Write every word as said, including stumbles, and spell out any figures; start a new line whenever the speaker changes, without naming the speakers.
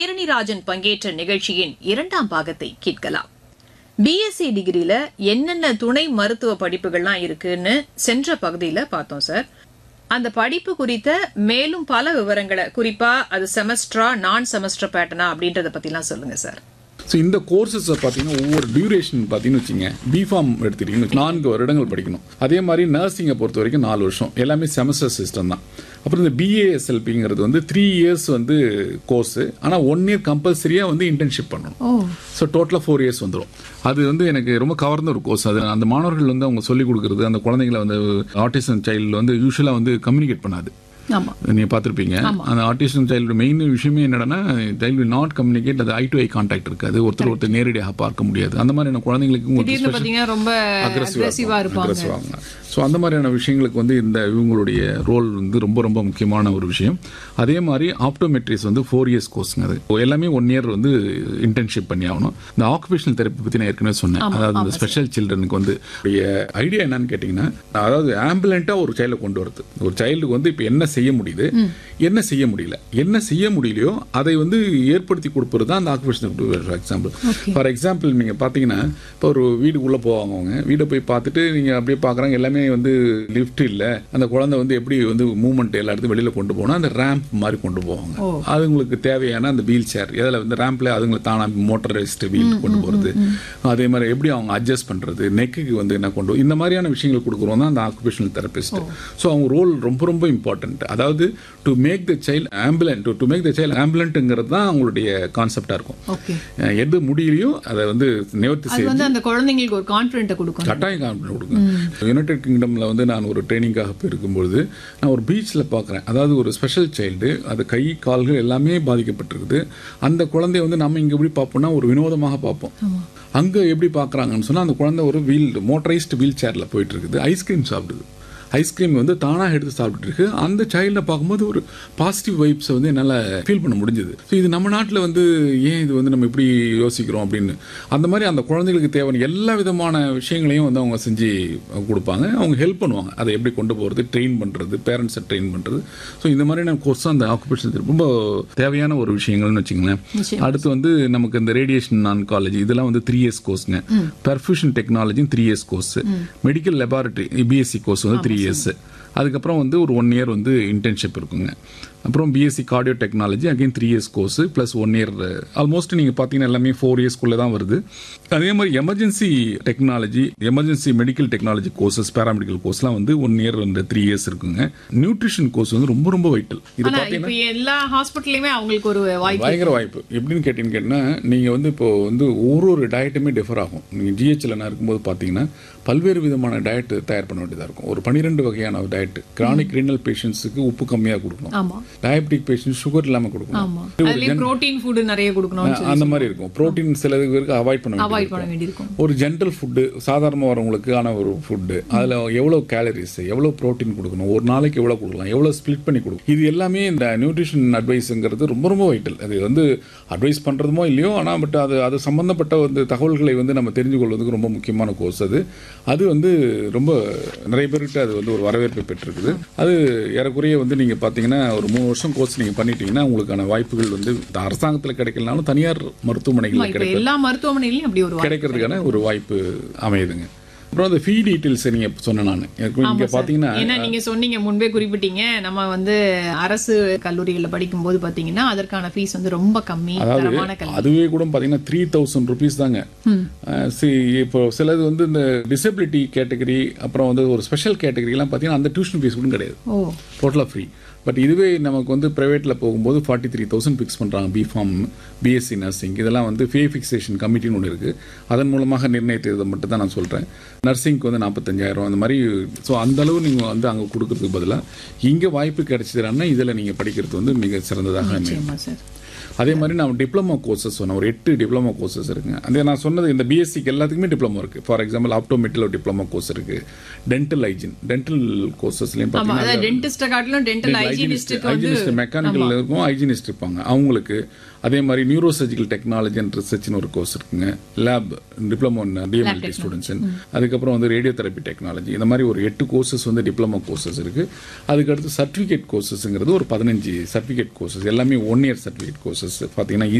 ராஜன் பங்கேற்ற நிகழ்ச்சியின் இரண்டாம் பாகத்தை கேட்கலாம். பிஎஸ்சி டிகிரியில என்னென்ன துணை மருத்துவ படிப்புகள்லாம் இருக்குன்னு சென்ற பகுதியில் பார்த்தோம் சார். அந்த படிப்பு குறித்த மேலும் பல விவரங்களை, குறிப்பா அது செமஸ்டரா நான் செமஸ்டர் பேட்டர்னா அப்படின்றத பத்திலாம் சொல்லுங்க சார்.
ஸோ இந்த கோர்சஸை பார்த்தீங்கன்னா ஒவ்வொரு டியூரேஷன் பார்த்தீங்கன்னு வச்சுங்க, பிஃபார்ம் எடுத்துட்டீங்கன்னு நான்கு வருடங்கள் படிக்கணும். அதே மாதிரி நர்சிங்கை பொறுத்த வரைக்கும் நாலு வருஷம், எல்லாமே செமஸ்டர் சிஸ்டம் தான். அப்புறம் இந்த பிஏஎஸ்எல்பிங்கிறது வந்து த்ரீ இயர்ஸ் வந்து கோர்ஸு, ஆனால் ஒன் இயர் கம்பல்சரியாக வந்து இன்டர்ன்ஷிப் பண்ணணும். ஸோ டோட்டலாக ஃபோர் இயர்ஸ் வந்துடும். அது வந்து எனக்கு ரொம்ப கவர்ந்த ஒரு கோர்ஸ். அது அந்த மாணவர்கள் வந்து அவங்க சொல்லிக் கொடுக்குறது, அந்த குழந்தைங்களை வந்து ஆட்டிசம் சைல்டு வந்து யூஸ்வலாக வந்து கம்யூனிகேட் பண்ணாது. நீங்க பார்த்துருப்பீங்க, அந்த ஆட்டிசம் சைல்டு மெயின் விஷயமே என்னன்னா, சைல்டு வில் நாட் கம்யூனிகேட், அது ஐ டு ஐ கான்டாக்ட் இருக்காது, ஒருத்தர் ஒருத்தர் நேரடியாக பார்க்க முடியாது. அந்த மாதிரியான குழந்தைங்களுக்கு ரொம்ப அக்ரெசிவாங்க. ஸோ அந்த மாதிரியான விஷயங்களுக்கு வந்து இந்த இவங்களுடைய ரோல் வந்து ரொம்ப ரொம்ப முக்கியமான ஒரு விஷயம். அதே மாதிரி ஆப்டோமெட்ரிஸ் வந்து ஃபோர் இயர்ஸ் கோர்ஸுங்க. அது எல்லாமே ஒன் இயர் வந்து இன்டர்ன்ஷிப் பண்ணி ஆகணும். இந்த ஆக்குபேஷனல் தெரப்பி பற்றி நான் ஏற்கனவே சொன்னேன். அதாவது இந்த ஸ்பெஷல் சில்ட்ரனுக்கு வந்து ஐடியா என்னன்னு கேட்டிங்கன்னா, அதாவது ஆம்புலண்ட்டாக ஒரு சைல்டை கொண்டு வருது. ஒரு சைல்டுக்கு வந்து இப்போ என்ன செய்ய முடியுது, என்ன செய்ய முடியல, என்ன செய்ய முடியலையோ அதை வந்து ஏற்படுத்தி கொடுப்பது தான் அந்த occupational. For example for example நீங்கள் பார்த்தீங்கன்னா, இப்போ ஒரு வீடுக்குள்ளே போவாங்க, அவங்க வீடை போய் பார்த்துட்டு நீங்கள் அப்படியே பார்க்குறாங்க, எல்லாமே வந்து லிஃப்ட் இல்லை, அந்த குழந்தை வந்து எப்படி வந்து மூவ்மெண்ட் எல்லா இடத்துக்கும் வெளியில் கொண்டு போனால் அந்த ரேம்ப் மாதிரி கொண்டு போவாங்க. அதுங்களுக்கு தேவையான அந்த வீல் சேர், இதில் வந்து ரேம்பில் அதுங்களுக்கு தானாக மோட்டரைஸ்டு வீல் கொண்டு போகிறது, அதே மாதிரி எப்படி அவங்க அட்ஜஸ்ட் பண்ணுறது, நெக்குக்கு வந்து என்ன கொண்டு, இந்த மாதிரியான விஷயங்கள் கொடுக்குறோம் தான் அந்த ஆக்குபேஷனல் தெரபிஸ்ட். ஸோ அவங்க ரோல் ரொம்ப ரொம்ப இம்பார்ட்டன்ட். அதாவது to make the child ஆம்புலண்ட், to make the child ஆம்புலண்ட்ங்கிறது தான் அவங்களுடைய கான்செப்டாக இருக்கும். எது முடியலையோ அதை வந்து நிவர்த்தி செய்து
அந்த குழந்தைங்களுக்கு ஒரு கான்ஃபிடென்ட் கொடுக்கும்,
கட்டாயம் கான்ஃபிடென்ட் கொடுக்கும். யுனைடெட் கிங்டமில் வந்து நான் ஒரு ட்ரைனிங்காக போயிருக்கும்பொழுது நான் ஒரு பீச்சில் பார்க்குறேன். அதாவது ஒரு ஸ்பெஷல் சைல்டு, அது கை கால்கள் எல்லாமே பாதிக்கப்பட்டிருக்குது. அந்த குழந்தைய வந்து நம்ம இங்கே எப்படி பார்ப்போம்னா ஒரு வினோதமாக பார்ப்போம். அங்கே எப்படி பார்க்குறாங்கன்னு சொன்னால், அந்த குழந்தை ஒரு வீல் மோட்டரைஸ்டு வீல் சேரில் போயிட்டு இருக்குது, ஐஸ்கிரீம் சாப்பிடுது. ஐஸ்கிரீம் வந்து தானாக எடுத்து சாப்பிட்டு இருக்கு. அந்த சைல்டை பார்க்கும்போது ஒரு பாசிட்டிவ் வைப்ஸை வந்து என்னால் ஃபீல் பண்ண முடிஞ்சது. ஸோ இது நம்ம நாட்டில் வந்து ஏன் இது வந்து நம்ம இப்படி யோசிக்கிறோம் அப்படின்னு, அந்த மாதிரி அந்த குழந்தைகளுக்கு தேவையான எல்லா விதமான விஷயங்களையும் வந்து அவங்க செஞ்சு கொடுப்பாங்க, அவங்க ஹெல்ப் பண்ணுவாங்க. அதை எப்படி கொண்டு போகிறது, ட்ரெயின் பண்ணுறது, பேரண்ட்ஸை ட்ரெயின் பண்ணுறது. ஸோ இந்த மாதிரியான கோர்ஸ் அந்த ஆக்குபேஷன் ரொம்ப தேவையான ஒரு விஷயங்கள்னு வச்சுங்களேன். அடுத்து வந்து நமக்கு இந்த ரேடியேஷன் ஆன்காலஜி, இதெல்லாம் வந்து three years கோர்ஸ்ங்க. Perfusion technology three years course. Medical laboratory BSc course வந்து த்ரீ இயர்ஸ். அதுக்கப்புறம் வந்து ஒரு ஒன் இயர் வந்து இன்டர்ன்ஷிப் இருக்குங்க. அப்புறம் BSc cardio technology again three years course plus one year. Almost நீங்கள் பார்த்தீங்கன்னா எல்லாமே ஃபோர் இயர்ஸ்க்குள்ளே தான் வருது. அதே மாதிரி emergency technology, emergency medical technology courses, paramedical கோர்ஸ்லாம் வந்து ஒன் இயர் வந்து த்ரீ இயர்ஸ் இருக்குங்க. நியூட்ரிஷன் கோர்ஸ் வந்து ரொம்ப ரொம்ப வைட்டல். இது பார்த்தீங்கன்னா
எல்லா ஹாஸ்பிட்டல்லையுமே அவங்களுக்கு ஒரு வாய்ப்பு,
பயங்கர வாய்ப்பு. எப்படின்னு கேட்டீங்கன்னு கேட்டிங்கன்னா, நீங்கள் வந்து இப்போ வந்து ஒரு ஒரு டயட்டுமே டிஃபர் ஆகும். நீங்கள் ஜிஹெச்ல நான் இருக்கும்போது பார்த்தீங்கன்னா பல்வேறு விதமான டயட் தயார் பண்ண வேண்டியதாக இருக்கும். ஒரு பன்னிரெண்டு வகையான டயட். கிரானிக் ரீனல் பேஷண்ட்ஸுக்கு உப்பு கம்மியாக கொடுக்கணும், டயபெட்டிக் பேஷண்ட் சுகர் இல்லாமல் கொடுக்கணும்,
புரோட்டீன் ஃபுட் நிறைய கொடுக்கணும்,
அந்த மாதிரி இருக்கும். புரோட்டீன் சில பேருக்கு அவாய்ட் பண்ண வேண்டியிருக்கும். ஒரு ஜென்ரல் ஃபுட்டு, சாதாரணமாக வரவங்களுக்கான ஒரு ஃபுட்டு, அதில் எவ்வளோ கேலரிஸ், எவ்வளோ புரோட்டீன் கொடுக்கணும், ஒரு நாளைக்கு எவ்வளோ கொடுக்கலாம், எவ்வளோ ஸ்பிளிட் பண்ணி கொடுக்கணும், இது எல்லாமே இந்த நியூட்ரிஷன் அட்வைஸுங்கிறது ரொம்ப ரொம்ப வைட்டல். அது வந்து அட்வைஸ் பண்ணுறதுமோ இல்லையோ, ஆனால் பட் அது அது சம்மந்தப்பட்ட வந்து தகவல்களை வந்து நம்ம தெரிஞ்சு கொள்வதுக்கு ரொம்ப முக்கியமான கோர்ஸ் அது. அது வந்து ரொம்ப நிறைய பேர்கிட்ட அது வந்து ஒரு வரவேற்பை பெற்றிருக்குது. அது ஏறக்குறைய வந்து நீங்கள் பார்த்தீங்கன்னா ஒரு மூணு வருஷம் கோர்ஸ் நீங்கள் பண்ணிட்டீங்கன்னா உங்களுக்கான வாய்ப்புகள் வந்து அரசாங்கத்தில் கிடைக்கலனாலும் தனியார் மருத்துவமனைகளில் கிடைக்கும்,
எல்லா மருத்துவமனையிலும் அப்படி ஒரு
கிடைக்கிறதுக்கான ஒரு வாய்ப்பு அமையுதுங்க. அப்புறம் அந்த ஃபீ டீட்டெயில்ஸ் நீங்க சொன்ன நான் இங்க பாத்தீங்கன்னா,
ஏன்னா நீங்க சொன்னீங்க முன்பே குறிப்பிட்டீங்க, நம்ம வந்து அரசு கல்லூரிகளில் படிக்கும்போது பாத்தீங்கன்னா அதற்கான ஃபீஸ் வந்து ரொம்ப கம்மி.
அதுவே கூட பாத்தீங்கன்னா த்ரீ தௌசண்ட் ருபீஸ் தாங்க. இப்போ சிலது வந்து இந்த டிசபிலிட்டி கேட்டகரி, அப்புறம் வந்து ஒரு ஸ்பெஷல் கேட்டகரி எல்லாம் பாத்தீங்கன்னா அந்த டியூஷன் ஃபீஸ் கூட கிடையாது, டோட்டலா ஃப்ரீ. பட் இதுவே நமக்கு வந்து ப்ரைவேட்டில் போகும்போது ஃபார்ட்டி த்ரீ தௌசண்ட் ஃபிக்ஸ் பண்ணுறாங்க. பிஃபார்ம், பிஎஸ்சி நர்சிங், இதெல்லாம் வந்து ஃபே ஃபிக்ஸேஷன் கமிட்டின்னு ஒன்று இருக்குது, அதன் மூலமாக நிர்ணயித்ததை மட்டும் தான் நான் சொல்கிறேன். நர்சிங்க்கு வந்து நாற்பத்தஞ்சாயிரம் அந்த மாதிரி. ஸோ அந்தளவு நீங்கள் வந்து அங்கே கொடுக்கறதுக்கு பதிலாக இங்கே வாய்ப்பு கிடைச்சதுன்னா இதில் நீங்கள் படிக்கிறது வந்து மிக சிறந்ததாக அமையும். அதே மாதிரி நான் டிப்ளமோ கோர்சஸ் சொன்னேன், ஒரு எட்டு டிப்ளமோ கோர்சஸ் இருக்குங்க. அந்த நான் சொன்னது இந்த பிஎஸ்சிக்கு எல்லாத்துக்குமே டிப்ளமோ இருக்குது. ஃபார் எக்ஸாம்பிள் ஆப்டோமெட்ரியில் ஒரு டிப்ளமோ கோர்ஸ் இருக்குது. டென்டல் ஹைஜின், டென்டல் கோர்சஸ்லையும் பார்த்தீங்கன்னா ஹைஜினிஸ்ட், மெக்கானிக்கல் இருக்கும், ஹைஜினிஸ்ட் இருப்பாங்க அவங்களுக்கு. அதே மாதிரி நியூரோ சர்ஜிக்கல் டெக்னாலஜி அண்ட் ரிசர்ச்னு ஒரு கோர்ஸ் இருக்குங்க. Lab diploma DMLT students. அதுக்கப்புறம் வந்து ரேடியோ தெரப்பி டெக்னாலஜி. இந்த மாதிரி ஒரு எட்டு கோர்சஸ் வந்து டிப்ளமோ கோர்சஸ் இருக்கு. அதுக்கடுத்து சர்டிஃபிகேட் கோர்சஸ்ங்கிறது ஒரு பதினஞ்சு சர்டிஃபிகேட் கோர்சஸ், எல்லாமே ஒன் இயர் சர்டிஃபிகேட் கோர்சஸ் பார்த்தீங்கன்னா